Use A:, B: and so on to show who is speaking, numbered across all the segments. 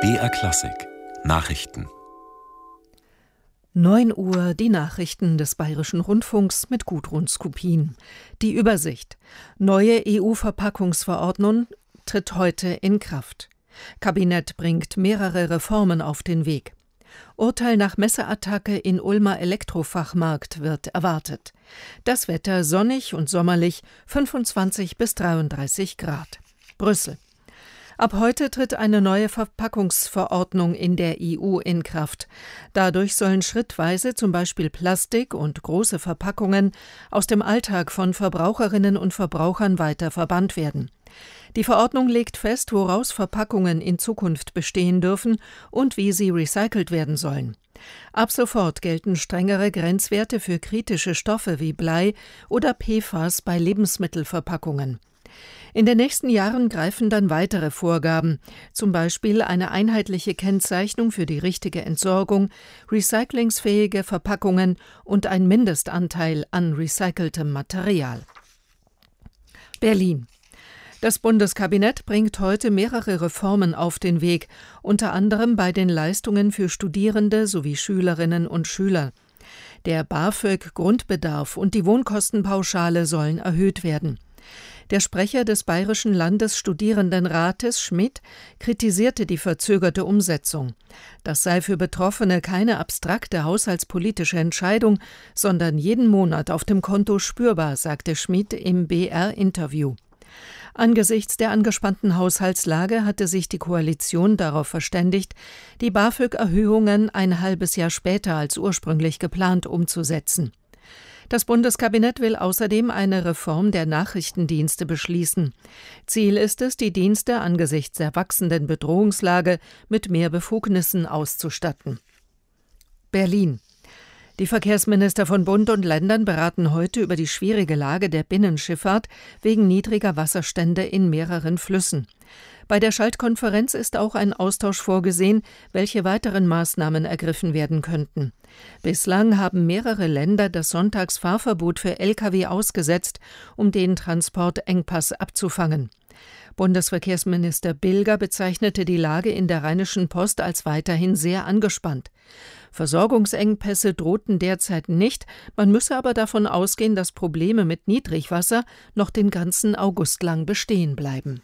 A: BR Klassik Nachrichten.
B: 9 Uhr, die Nachrichten des Bayerischen Rundfunks mit Gudrun Skupin. Die Übersicht. Neue EU-Verpackungsverordnung tritt heute in Kraft. Kabinett bringt mehrere Reformen auf den Weg. Urteil nach Messerattacke in Ulmer Elektrofachmarkt wird erwartet. Das Wetter sonnig und sommerlich, 25 bis 33 Grad. Brüssel. Ab heute tritt eine neue Verpackungsverordnung in der EU in Kraft. Dadurch sollen schrittweise zum Beispiel Plastik und große Verpackungen aus dem Alltag von Verbraucherinnen und Verbrauchern weiter verbannt werden. Die Verordnung legt fest, woraus Verpackungen in Zukunft bestehen dürfen und wie sie recycelt werden sollen. Ab sofort gelten strengere Grenzwerte für kritische Stoffe wie Blei oder PFAS bei Lebensmittelverpackungen. In den nächsten Jahren greifen dann weitere Vorgaben, zum Beispiel eine einheitliche Kennzeichnung für die richtige Entsorgung, recyclingsfähige Verpackungen und ein Mindestanteil an recyceltem Material. Berlin. Das Bundeskabinett bringt heute mehrere Reformen auf den Weg, unter anderem bei den Leistungen für Studierende sowie Schülerinnen und Schüler. Der BAföG-Grundbedarf und die Wohnkostenpauschale sollen erhöht werden. Der Sprecher des Bayerischen Landesstudierendenrates, Schmidt, kritisierte die verzögerte Umsetzung. Das sei für Betroffene keine abstrakte haushaltspolitische Entscheidung, sondern jeden Monat auf dem Konto spürbar, sagte Schmidt im BR-Interview. Angesichts der angespannten Haushaltslage hatte sich die Koalition darauf verständigt, die BAföG-Erhöhungen ein halbes Jahr später als ursprünglich geplant umzusetzen. Das Bundeskabinett will außerdem eine Reform der Nachrichtendienste beschließen. Ziel ist es, die Dienste angesichts der wachsenden Bedrohungslage mit mehr Befugnissen auszustatten. Berlin. Die Verkehrsminister von Bund und Ländern beraten heute über die schwierige Lage der Binnenschifffahrt wegen niedriger Wasserstände in mehreren Flüssen. Bei der Schaltkonferenz ist auch ein Austausch vorgesehen, welche weiteren Maßnahmen ergriffen werden könnten. Bislang haben mehrere Länder das Sonntagsfahrverbot für Lkw ausgesetzt, um den Transportengpass abzufangen. Bundesverkehrsminister Bilger bezeichnete die Lage in der Rheinischen Post als weiterhin sehr angespannt. Versorgungsengpässe drohten derzeit nicht, man müsse aber davon ausgehen, dass Probleme mit Niedrigwasser noch den ganzen August lang bestehen bleiben.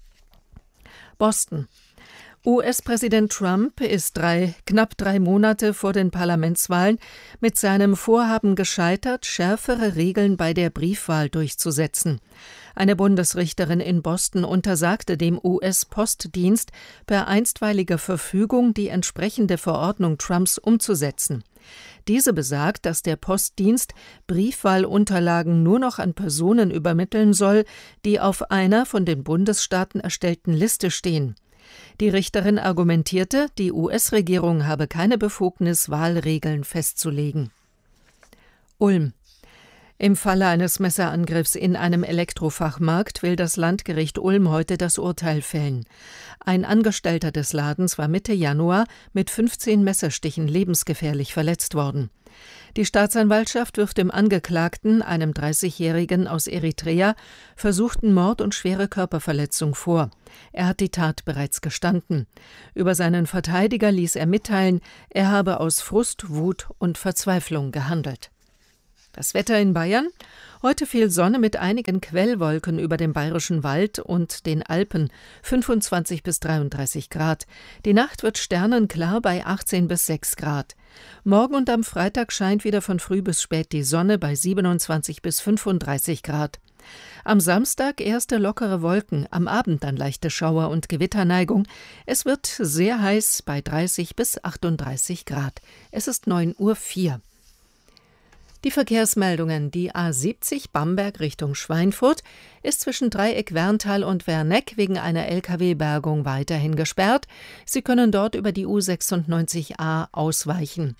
B: Boston. US-Präsident Trump ist knapp 3 Monate vor den Parlamentswahlen mit seinem Vorhaben gescheitert, schärfere Regeln bei der Briefwahl durchzusetzen. Eine Bundesrichterin in Boston untersagte dem US-Postdienst per einstweiliger Verfügung, die entsprechende Verordnung Trumps umzusetzen. Diese besagt, dass der Postdienst Briefwahlunterlagen nur noch an Personen übermitteln soll, die auf einer von den Bundesstaaten erstellten Liste stehen. Die Richterin argumentierte, die US-Regierung habe keine Befugnis, Wahlregeln festzulegen. Ulm. Im Falle eines Messerangriffs in einem Elektrofachmarkt will das Landgericht Ulm heute das Urteil fällen. Ein Angestellter des Ladens war Mitte Januar mit 15 Messerstichen lebensgefährlich verletzt worden. Die Staatsanwaltschaft wirft dem Angeklagten, einem 30-Jährigen aus Eritrea, versuchten Mord und schwere Körperverletzung vor. Er hat die Tat bereits gestanden. Über seinen Verteidiger ließ er mitteilen, er habe aus Frust, Wut und Verzweiflung gehandelt. Das Wetter in Bayern? Heute viel Sonne mit einigen Quellwolken über dem Bayerischen Wald und den Alpen, 25 bis 33 Grad. Die Nacht wird sternenklar bei 18 bis 6 Grad. Morgen und am Freitag scheint wieder von früh bis spät die Sonne bei 27 bis 35 Grad. Am Samstag erste lockere Wolken, am Abend dann leichte Schauer und Gewitterneigung. Es wird sehr heiß bei 30 bis 38 Grad. Es ist 9:04 Uhr. Die Verkehrsmeldungen. Die A70 Bamberg Richtung Schweinfurt ist zwischen Dreieck-Werntal und Werneck wegen einer Lkw-Bergung weiterhin gesperrt. Sie können dort über die U96a ausweichen.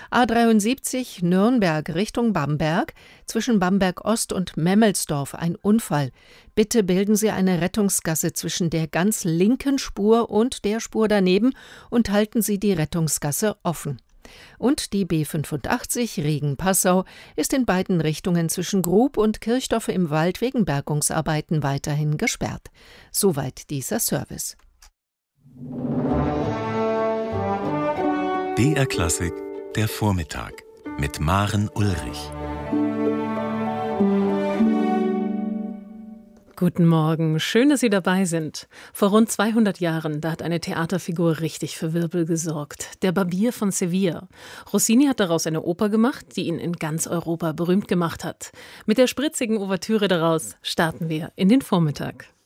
B: A73 Nürnberg Richtung Bamberg, zwischen Bamberg Ost und Memmelsdorf ein Unfall. Bitte bilden Sie eine Rettungsgasse zwischen der ganz linken Spur und der Spur daneben und halten Sie die Rettungsgasse offen. Und die B85 Regen-Passau ist in beiden Richtungen zwischen Grub und Kirchdorf im Wald wegen Bergungsarbeiten weiterhin gesperrt. Soweit dieser Service.
A: BR Klassik, der Vormittag mit Maren Ulrich.
C: Guten Morgen, schön, dass Sie dabei sind. Vor rund 200 Jahren, da hat eine Theaterfigur richtig für Wirbel gesorgt. Der Barbier von Sevilla. Rossini hat daraus eine Oper gemacht, die ihn in ganz Europa berühmt gemacht hat. Mit der spritzigen Ouvertüre daraus starten wir in den Vormittag.